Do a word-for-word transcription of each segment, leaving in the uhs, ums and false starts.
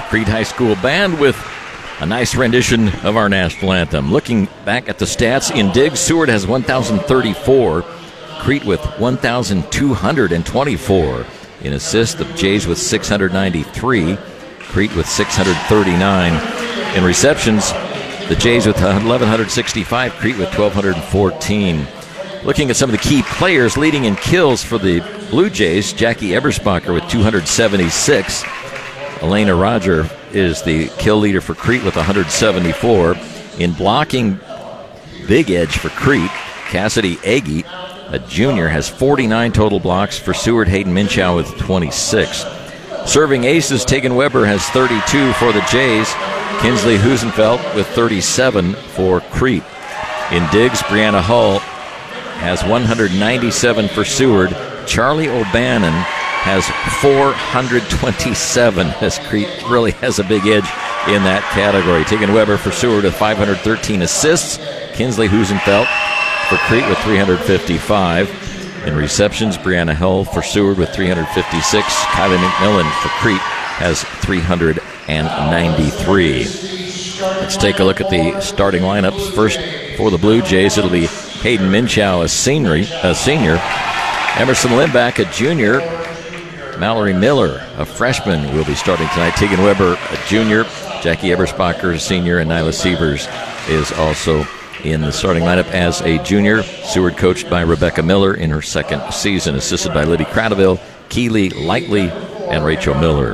Crete High School Band with a nice rendition of our national anthem. Looking back at the stats, in digs, Seward has one thousand thirty-four. Crete with one thousand two hundred twenty-four. In assists, the Jays with six hundred ninety-three. Crete with six hundred thirty-nine. In receptions, the Jays with eleven sixty-five. Crete with twelve fourteen. Looking at some of the key players leading in kills for the Blue Jays, Jackie Eberspacher with two hundred seventy-six. Elena Roger is the kill leader for Crete with one hundred seventy-four. In blocking, big edge for Crete, Cassidy Agee, a junior, has forty-nine total blocks. For Seward, Hayden Minchow with twenty-six. Serving aces, Tegan Weber has thirty-two for the Jays. Kinsley Husenfeld with thirty-seven for Crete. In digs, Brianna Hull has one hundred ninety-seven for Seward. Charlie O'Bannon has four hundred twenty-seven, as Crete really has a big edge in that category. Tegan Weber for Seward with five hundred thirteen assists. Kinsley Husenfeld for Crete with three hundred fifty-five. In receptions, Brianna Hull for Seward with three hundred fifty-six. Kylie McMillan for Crete has three hundred ninety-three. Let's take a look at the starting lineups. First, for the Blue Jays, it'll be Hayden Minchow, a senior, a senior. Emerson Lindback, a junior. Mallory Miller, a freshman, will be starting tonight. Tegan Weber, a junior. Jackie Eberspacher, a senior. And Nyla Sievers is also in the starting lineup as a junior. Seward coached by Rebecca Miller in her second season, assisted by Liddy Cradaville, Keely Lightley, and Rachel Miller.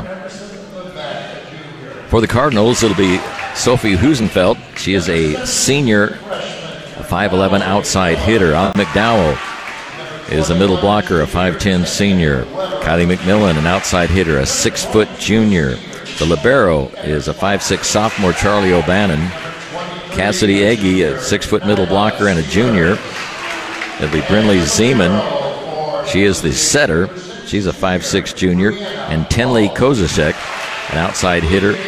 For the Cardinals, it'll be Sophie Husenfeld. She is a senior, a five eleven outside hitter. Al McDowell is a middle blocker, a five ten senior. Kylie McMillan, an outside hitter, a six-foot junior. The libero is a five six sophomore, Charlie O'Bannon. Cassidy Agee, a six-foot middle blocker and a junior. It'll be Brinley Zeman. She is the setter. She's a five six junior. And Tenley Kozacek, an outside hitter,